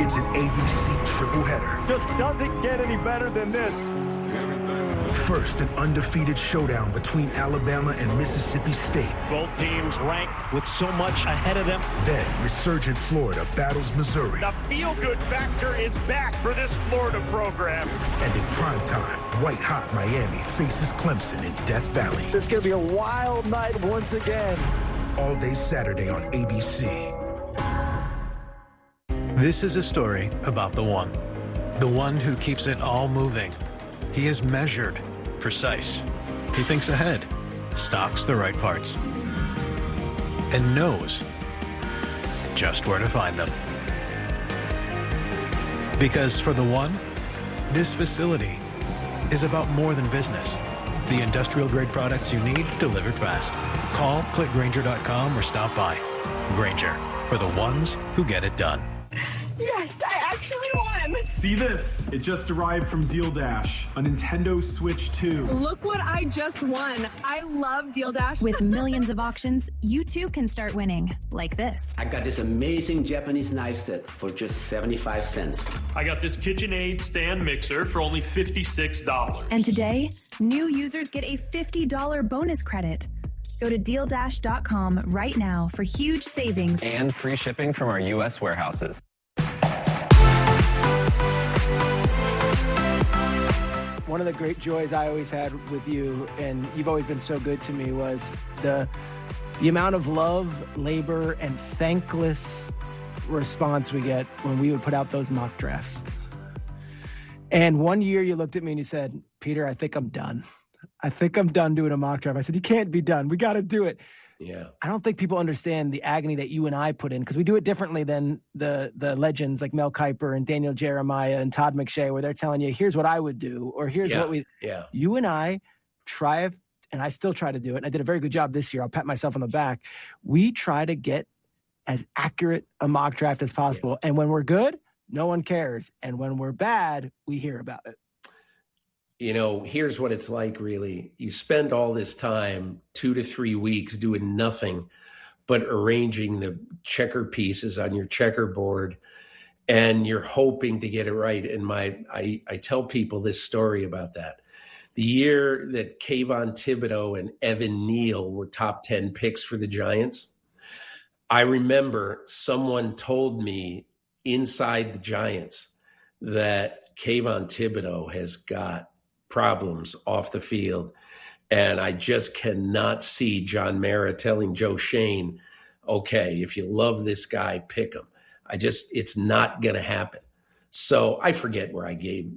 It's an ABC triple header. Just doesn't get any better than this. First, an undefeated showdown between Alabama and Mississippi State. Both teams ranked with so much ahead of them. Then, resurgent Florida battles Missouri. The feel-good factor is back for this Florida program. And in primetime, white-hot Miami faces Clemson in Death Valley. It's going to be a wild night once again. All day Saturday on ABC. This is a story about the one who keeps it all moving. He is measured, precise. He thinks ahead, stocks the right parts, and knows just where to find them. Because for the one, this facility is about more than business. The industrial-grade products you need delivered fast. Call, click Grainger.com or stop by. Grainger, for the ones who get it done. Yes, I actually won! See this? It just arrived from Deal Dash, a Nintendo Switch 2. Look what I just won. I love Deal Dash. With millions of auctions, you too can start winning, like this. I got this amazing Japanese knife set for just 75 cents. I got this KitchenAid stand mixer for only $56. And today, new users get a $50 bonus credit. Go to DealDash.com right now for huge savings and free shipping from our U.S. warehouses. One of the great joys I always had with you, and you've always been so good to me, was the amount of love, labor, and thankless response we get when we would put out those mock drafts. And one year you looked at me and you said, Peter, I think I'm done. I think I'm done doing a mock draft. I said, you can't be done. We got to do it. Yeah. I don't think people understand the agony that you and I put in, because we do it differently than the legends like Mel Kiper and Daniel Jeremiah and Todd McShay, where they're telling you, here's what I would do, or here's what we... Yeah. You and I try, and I still try to do it, and I did a very good job this year. I'll pat myself on the back. We try to get as accurate a mock draft as possible. Yeah. And when we're good, no one cares. And when we're bad, we hear about it. You know, here's what it's like, really. You spend all this time, 2 to 3 weeks, doing nothing but arranging the checker pieces on your checkerboard, and you're hoping to get it right. And I tell people this story about that. The year that Kayvon Thibodeau and Evan Neal were top 10 picks for the Giants, I remember someone told me inside the Giants that Kayvon Thibodeau has got problems off the field. And I just cannot see John Mara telling Joe Schoen, okay, if you love this guy, pick him. It's not going to happen. So I forget who I gave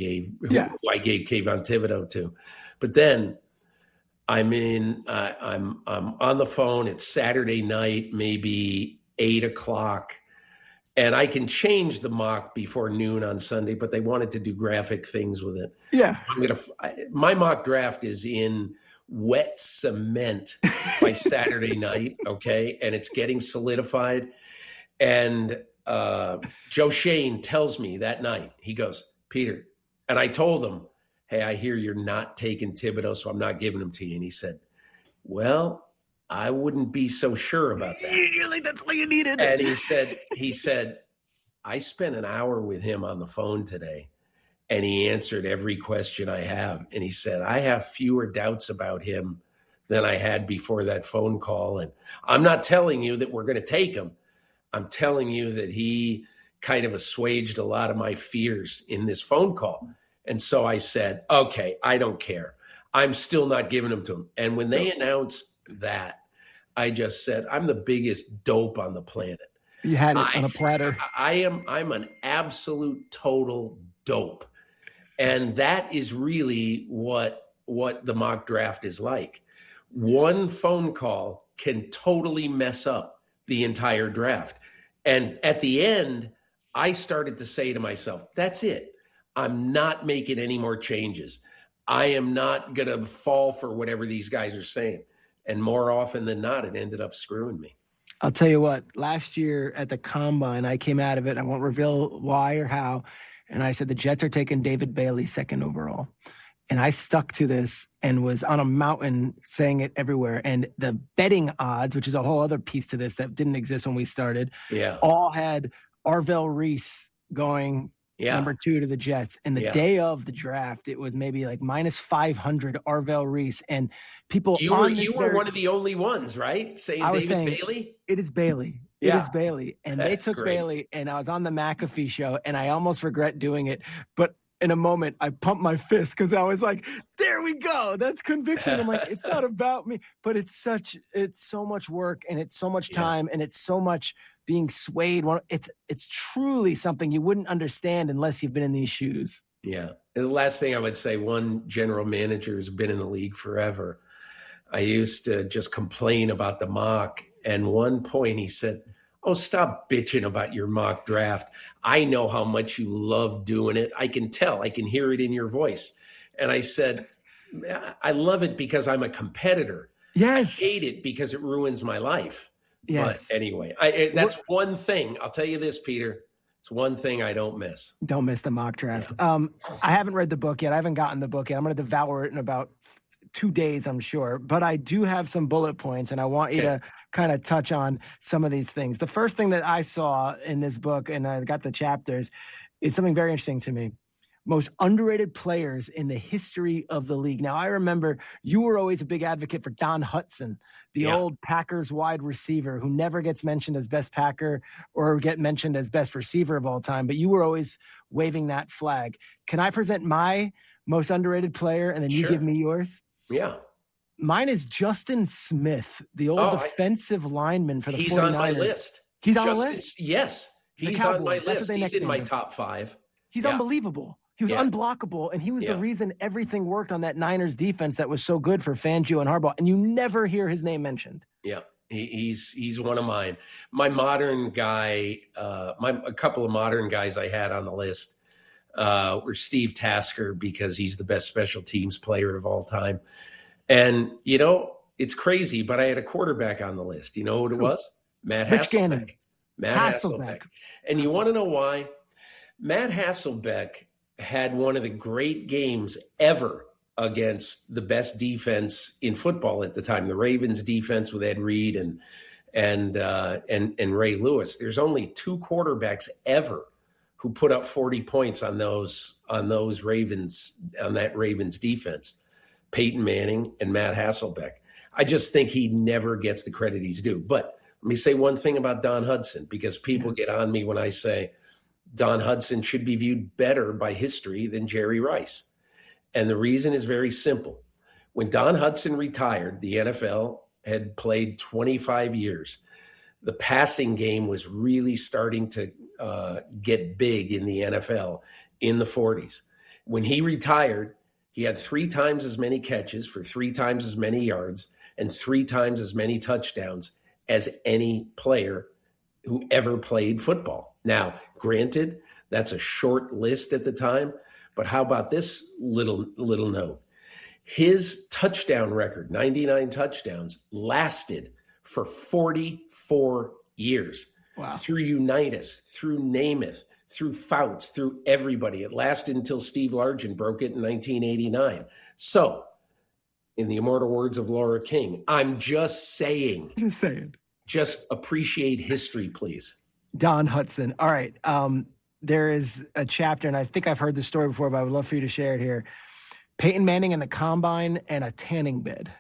Kayvon Thibodeau to. But then I'm on the phone. It's Saturday night, maybe 8:00. And I can change the mock before noon on Sunday, but they wanted to do graphic things with it. Yeah. My mock draft is in wet cement by Saturday night, okay? And it's getting solidified. And Joe Schoen tells me that night, he goes, Peter, and I told him, hey, I hear you're not taking Thibodeau, so I'm not giving him to you. And he said, well, I wouldn't be so sure about that. You're like, that's what you needed. And he said, I spent an hour with him on the phone today, and he answered every question I have. And he said, I have fewer doubts about him than I had before that phone call. And I'm not telling you that we're going to take him. I'm telling you that he kind of assuaged a lot of my fears in this phone call. And so I said, okay, I don't care. I'm still not giving him to him. And when they announced that, I just said, I'm the biggest dope on the planet. You had it on a platter. I'm an absolute total dope. And that is really what the mock draft is like. One phone call can totally mess up the entire draft. And at the end, I started to say to myself, that's it. I'm not making any more changes. I am not going to fall for whatever these guys are saying. And more often than not, it ended up screwing me. I'll tell you what, last year at the Combine, I came out of it. I won't reveal why or how. And I said, the Jets are taking David Bailey second overall. And I stuck to this and was on a mountain saying it everywhere. And the betting odds, which is a whole other piece to this that didn't exist when we started, all had Arvell Reese going number 2 to the Jets. And the day of the draft, it was maybe like minus 500 Arvell Reese. And people You were one of the only ones, right? Saying Bailey? It is Bailey. It is Bailey. And they took Bailey, and I was on the McAfee show, and I almost regret doing it. But in a moment, I pumped my fist because I was like, there we go. That's conviction. I'm like, it's not about me. But it's so much work, and it's so much time, and it's so much being swayed. It's truly something you wouldn't understand unless you've been in these shoes. Yeah. And the last thing I would say, one general manager has been in the league forever. I used to just complain about the mock. And one point he said, "Oh, stop bitching about your mock draft. I know how much you love doing it. I can tell. I can hear it in your voice." And I said, "I love it because I'm a competitor. Yes. I hate it because it ruins my life." Yes. But anyway, that's one thing. I'll tell you this, Peter. It's one thing I don't miss. Don't miss the mock draft. Yeah. I haven't read the book yet. I haven't gotten the book yet. I'm going to devour it in about 2 days, I'm sure. But I do have some bullet points, and I want you to kind of touch on some of these things. The first thing that I saw in this book, and I got the chapters, is something very interesting to me. Most underrated players in the history of the league. Now, I remember you were always a big advocate for Don Hutson, the old Packers wide receiver who never gets mentioned as best Packer or get mentioned as best receiver of all time, but you were always waving that flag. Can I present my most underrated player, and then you give me yours? Yeah. Mine is Justin Smith, the old defensive lineman for the 49ers. He's on my list. He's on the list? Yes. He's on my list. He's in my top 5. He's unbelievable. He was unblockable, and he was the reason everything worked on that Niners defense that was so good for Fangio and Harbaugh, and you never hear his name mentioned. Yeah, he's one of mine. My modern guy, a couple of modern guys I had on the list were Steve Tasker, because he's the best special teams player of all time. And, it's crazy, but I had a quarterback on the list. You know what it was? Matt Hasselbeck. Matt Hasselbeck. And you want to know why? Matt Hasselbeck had one of the great games ever against the best defense in football at the time, the Ravens defense with Ed Reed and Ray Lewis. There's only 2 quarterbacks ever who put up 40 points on that Ravens defense, Peyton Manning and Matt Hasselbeck. I just think he never gets the credit he's due. But let me say one thing about Don Hudson, because people get on me when I say Don Hudson should be viewed better by history than Jerry Rice. And the reason is very simple. When Don Hudson retired, the NFL had played 25 years. The passing game was really starting to get big in the NFL in the 40s. When he retired, he had 3 times as many catches for 3 times as many yards and 3 times as many touchdowns as any player who ever played football. Now, granted, that's a short list at the time, but how about this little note? His touchdown record, 99 touchdowns, lasted for 44 years. Wow. Through Unitas, through Namath, through Fouts, through everybody. It lasted until Steve Largent broke it in 1989. So, in the immortal words of Laura King, I'm just saying. Just appreciate history, please. Don Hudson. All right. There is a chapter, and I think I've heard this story before, but I would love for you to share it here. Peyton Manning in the combine and a tanning bed.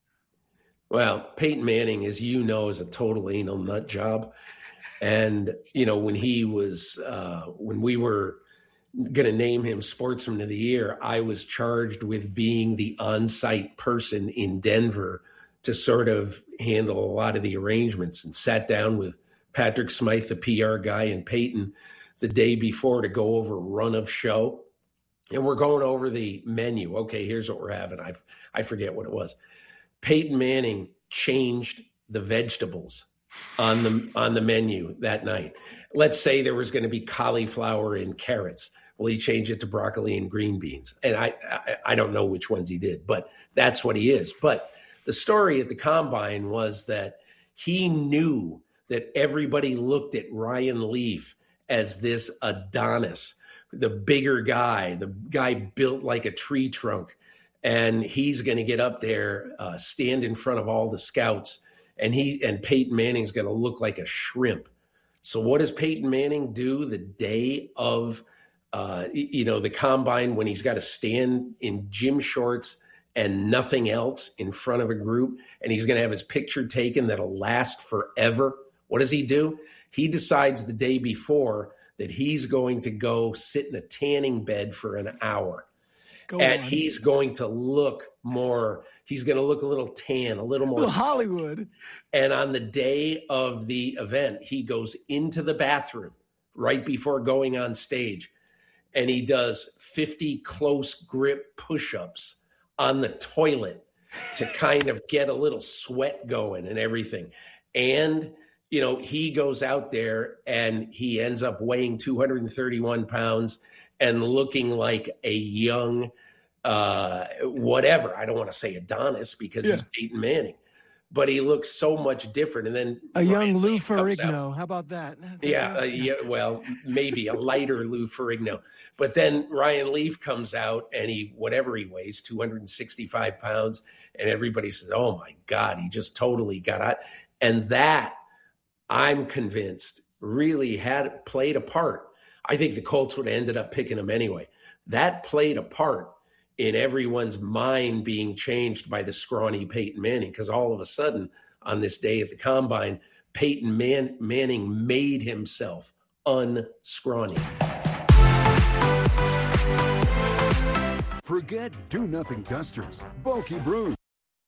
Well, Peyton Manning, as you know, is a total anal nut job. And, when he was, when we were going to name him Sportsman of the Year, I was charged with being the on-site person in Denver to sort of handle a lot of the arrangements, and sat down with Patrick Smythe, the PR guy, and Peyton the day before to go over run of show. And we're going over the menu. Okay, here's what we're having. I forget what it was. Peyton Manning changed the vegetables on the menu that night. Let's say there was going to be cauliflower and carrots. Well, he changed it to broccoli and green beans. And I don't know which ones he did, but that's what he is. But the story at the combine was that he knew that everybody looked at Ryan Leaf as this Adonis, the bigger guy, the guy built like a tree trunk. And he's going to get up there, stand in front of all the scouts, and Peyton Manning's going to look like a shrimp. So what does Peyton Manning do the day of, the combine, when he's got to stand in gym shorts and nothing else in front of a group, and he's going to have his picture taken that'll last forever? What does he do? He decides the day before that he's going to go sit in a tanning bed for an hour. He's going to look he's going to look a little tan, a little more Hollywood. And on the day of the event, he goes into the bathroom right before going on stage, and he does 50 close grip push-ups on the toilet to kind of get a little sweat going and everything. And he goes out there and he ends up weighing 231 pounds and looking like a young, whatever. I don't want to say Adonis because he's Peyton Manning, but he looks so much different. And then a young Lou Ferrigno. How about that? Well, maybe a lighter Lou Ferrigno. But then Ryan Leaf comes out and he weighs 265 pounds. And everybody says, oh my God, he just totally got out. And that, I'm convinced, really played a part. I think the Colts would have ended up picking him anyway. That played a part in everyone's mind being changed by the scrawny Peyton Manning, because all of a sudden on this day at the Combine, Peyton Manning made himself unscrawny. Forget do-nothing dusters, bulky brooms.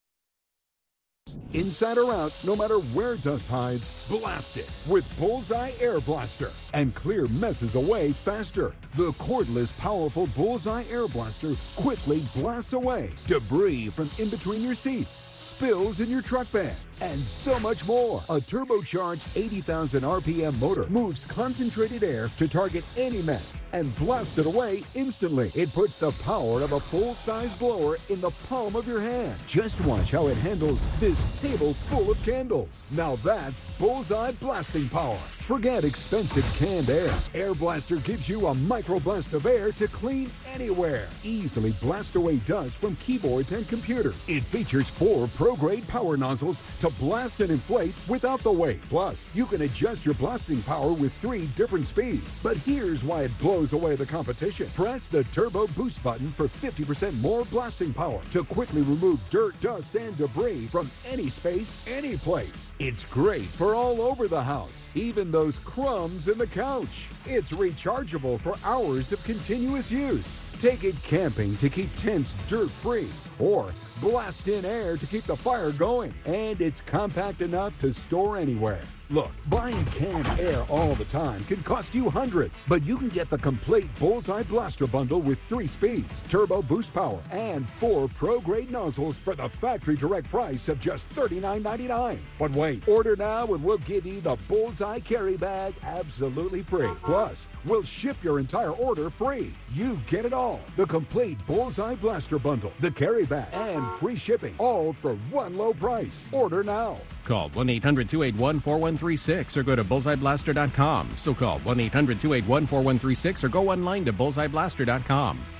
Inside or out, no matter where dust hides, blast it with Bullseye Air Blaster and clear messes away faster. The cordless, powerful Bullseye Air Blaster quickly blasts away debris from in between your seats, spills in your truck bed, and so much more. A turbocharged 80,000 RPM motor moves concentrated air to target any mess and blast it away instantly. It puts the power of a full-size blower in the palm of your hand. Just watch how it handles this table full of candles. Now that's Bullseye blasting power. Forget expensive canned air. Air Blaster gives you a microblast of air to clean anywhere. Easily blast away dust from keyboards and computers. It features 4 pro-grade power nozzles to blast and inflate without the weight. Plus, you can adjust your blasting power with 3 different speeds. But here's why it blows away the competition. Press the Turbo Boost button for 50% more blasting power to quickly remove dirt, dust, and debris from any space, any place. It's great for all over the house, even those crumbs in the couch. It's rechargeable for hours of continuous use. Take it camping to keep tents dirt-free, or blast in air to keep the fire going. And it's compact enough to store anywhere. Look, buying canned air all the time can cost you hundreds, but you can get the complete Bullseye Blaster bundle with 3 speeds, turbo boost power, and 4 pro-grade nozzles for the factory direct price of just $39.99. But wait, order now and we'll give you the Bullseye carry bag absolutely free. Plus, we'll ship your entire order free. You get it all. The complete Bullseye Blaster bundle, the carry bag, and free shipping, all for one low price. Order now. Call 1-800-281-4136 or go to bullseyeblaster.com. So call 1-800-281-4136 or go online to bullseyeblaster.com.